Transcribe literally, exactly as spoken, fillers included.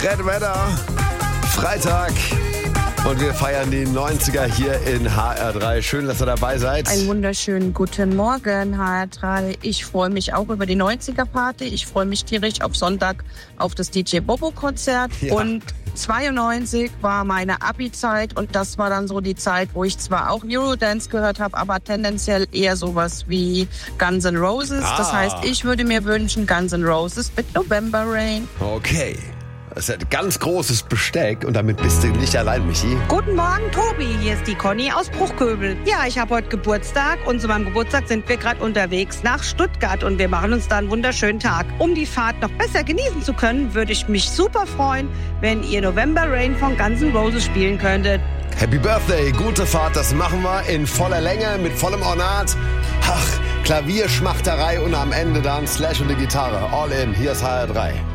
Red Weather, Freitag. Und wir feiern die neunziger hier in H R drei. Schön, dass ihr dabei seid. Einen wunderschönen guten Morgen, H R drei. Ich freue mich auch über die neunziger-Party. Ich freue mich tierisch auf Sonntag auf das D J Bobo-Konzert. Ja. Und zweiundneunzig war meine Abi-Zeit und das war dann so die Zeit, wo ich zwar auch Eurodance gehört habe, aber tendenziell eher sowas wie Guns N' Roses. Ah. Das heißt, ich würde mir wünschen Guns N' Roses mit November Rain. Okay. Das ist ein ganz großes Besteck und damit bist du nicht allein, Michi. Guten Morgen, Tobi. Hier ist die Conny aus Bruchköbel. Ja, ich habe heute Geburtstag und zu meinem Geburtstag sind wir gerade unterwegs nach Stuttgart und wir machen uns da einen wunderschönen Tag. Um die Fahrt noch besser genießen zu können, würde ich mich super freuen, wenn ihr November Rain von Guns N' Roses spielen könntet. Happy Birthday, gute Fahrt, das machen wir in voller Länge, mit vollem Ornat. Ach, Klavierschmachterei und am Ende dann Slash und die Gitarre. All in, hier ist H R drei.